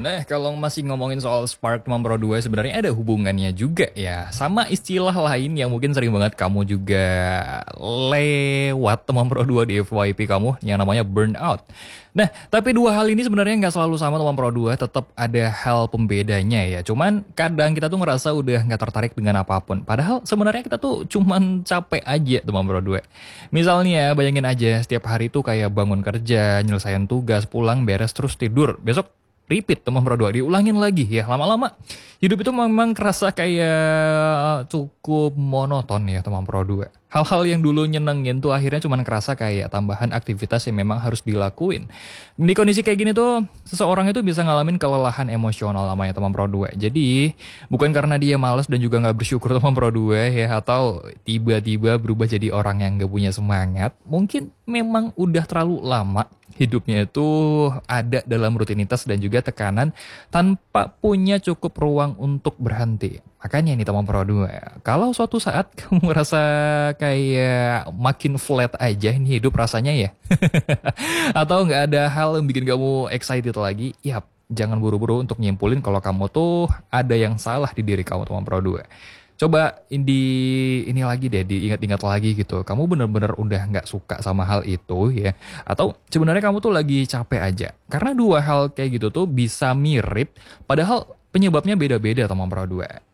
Nah, kalau masih ngomongin soal Spark teman Pro 2 sebenarnya ada hubungannya juga ya. Sama istilah lain yang mungkin sering banget kamu juga lewat teman Pro 2 di FYP kamu yang namanya burnout. Nah, tapi dua hal ini sebenarnya nggak selalu sama teman Pro 2, tetap ada hal pembedanya ya. Cuman kadang kita tuh ngerasa udah nggak tertarik dengan apapun. Padahal sebenarnya kita tuh cuman capek aja teman Pro 2. Misalnya bayangin aja setiap hari tuh kayak bangun kerja, nyelesain tugas, pulang, beres, terus tidur. Besok repeat teman Pro 2 diulangin lagi ya, lama-lama hidup itu memang kerasa kayak cukup monoton ya teman Pro 2. Hal-hal yang dulu nyenengin tuh akhirnya cuman kerasa kayak tambahan aktivitas yang memang harus dilakuin. Di kondisi kayak gini tuh seseorang itu bisa ngalamin kelelahan emosional namanya teman Pro 2. Jadi bukan karena dia malas dan juga nggak bersyukur teman Pro 2 ya, atau tiba-tiba berubah jadi orang yang nggak punya semangat. Mungkin memang udah terlalu lama hidupnya itu ada dalam rutinitas dan juga tekanan tanpa punya cukup ruang untuk berhenti. Makanya ini teman Pro 2, kalau suatu saat kamu ngerasa kayak makin flat aja ini hidup rasanya ya, atau nggak ada hal yang bikin kamu excited lagi, ya jangan buru-buru untuk nyimpulin kalau kamu tuh ada yang salah di diri kamu teman Pro 2. Coba ini lagi deh, diingat-ingat lagi gitu. Kamu bener-bener udah nggak suka sama hal itu ya? Atau sebenarnya kamu tuh lagi capek aja? Karena dua hal kayak gitu tuh bisa mirip, padahal penyebabnya beda-beda teman Pro 2.